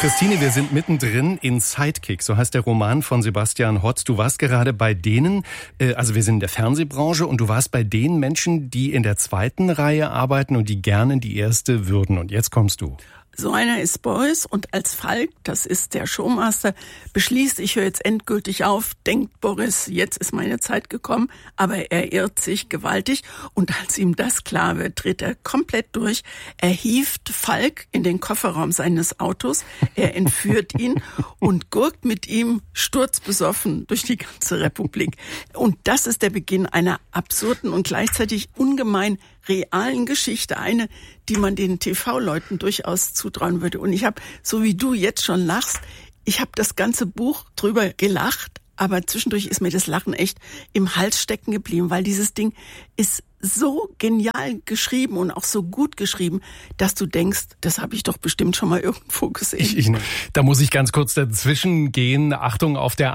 Christine, wir sind mittendrin in Sidekick, so heißt der Roman von Sebastian Hotz. Du warst gerade bei denen, also wir sind in der Fernsehbranche, und du warst bei den Menschen, die in der zweiten Reihe arbeiten und die gerne die erste würden. Und jetzt kommst du. So einer ist Boris, und als Falk, das ist der Showmaster, beschließt, ich höre jetzt endgültig auf, denkt Boris, jetzt ist meine Zeit gekommen, aber er irrt sich gewaltig, und als ihm das klar wird, dreht er komplett durch. Er hieft Falk in den Kofferraum seines Autos, er entführt ihn und gurkt mit ihm sturzbesoffen durch die ganze Republik. Und das ist der Beginn einer absurden und gleichzeitig ungemein realen Geschichte, eine, die man den TV-Leuten durchaus zutrauen würde. Und ich habe, so wie du jetzt schon lachst, ich habe das ganze Buch drüber gelacht, aber zwischendurch ist mir das Lachen echt im Hals stecken geblieben, weil dieses Ding ist so genial geschrieben und auch so gut geschrieben, dass du denkst, das habe ich doch bestimmt schon mal irgendwo gesehen. Da muss ich ganz kurz dazwischen gehen. Achtung, auf der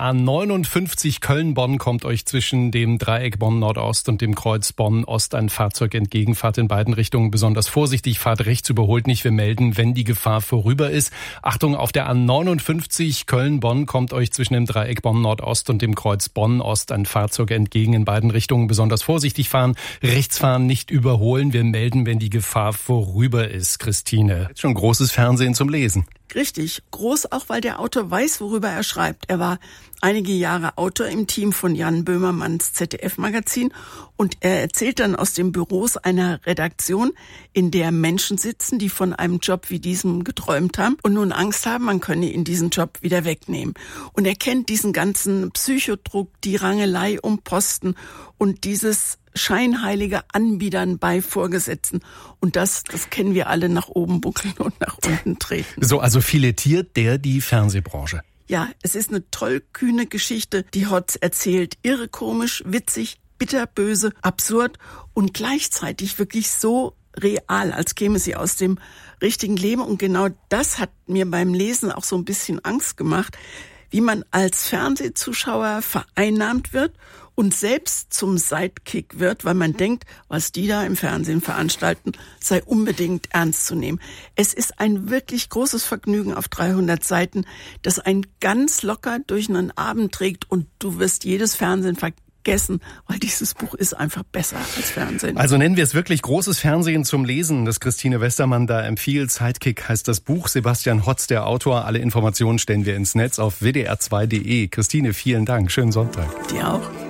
A59 Köln-Bonn kommt euch zwischen dem Dreieck Bonn-Nordost und dem Kreuz Bonn-Ost ein Fahrzeug entgegen. Fahrt in beiden Richtungen besonders vorsichtig, fahrt rechts, überholt nicht. Wir melden, wenn die Gefahr vorüber ist. Achtung, auf der A59 Köln-Bonn kommt euch zwischen dem Dreieck Bonn-Nordost und dem Kreuz Bonn-Ost ein Fahrzeug entgegen. In beiden Richtungen besonders vorsichtig fahren. Rechts fahren, nicht überholen. Wir melden, wenn die Gefahr vorüber ist. Christine, jetzt schon großes Fernsehen zum Lesen. Richtig, groß auch, weil der Autor weiß, worüber er schreibt. Er war einige Jahre Autor im Team von Jan Böhmermanns ZDF-Magazin, und er erzählt dann aus den Büros einer Redaktion, in der Menschen sitzen, die von einem Job wie diesem geträumt haben und nun Angst haben, man könne ihnen diesen Job wieder wegnehmen. Und er kennt diesen ganzen Psychodruck, die Rangelei um Posten und dieses scheinheilige Anbiedern bei Vorgesetzten. Und das kennen wir alle, nach oben buckeln und nach unten treten. So, also filetiert der die Fernsehbranche. Ja, es ist eine tollkühne Geschichte, die Hotz erzählt. Irre, komisch, witzig, bitterböse, absurd und gleichzeitig wirklich so real, als käme sie aus dem richtigen Leben. Und genau das hat mir beim Lesen auch so ein bisschen Angst gemacht, wie man als Fernsehzuschauer vereinnahmt wird und selbst zum Sidekick wird, weil man denkt, was die da im Fernsehen veranstalten, sei unbedingt ernst zu nehmen. Es ist ein wirklich großes Vergnügen auf 300 Seiten, das einen ganz locker durch einen Abend trägt, und du wirst jedes Fernsehen vergessen, weil dieses Buch ist einfach besser als Fernsehen. Also nennen wir es wirklich großes Fernsehen zum Lesen, das Christine Westermann da empfiehlt. Sidekick heißt das Buch. Sebastian Hotz, der Autor. Alle Informationen stellen wir ins Netz auf wdr2.de. Christine, vielen Dank. Schönen Sonntag. Dir auch.